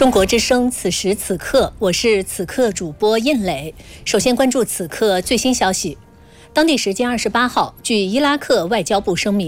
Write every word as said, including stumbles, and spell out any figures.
中国之声，此时此刻，我是此刻主播印磊。首先关注此刻最新消息。当地时间二十八号，据伊拉克外交部声明，